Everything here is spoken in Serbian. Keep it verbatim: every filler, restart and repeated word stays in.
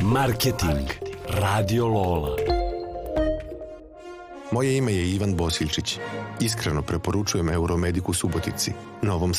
Marketing. Radio Lola. Moje ime je Ivan Bosiljčić. Iskreno preporučujem Euromediku Subotici, Novom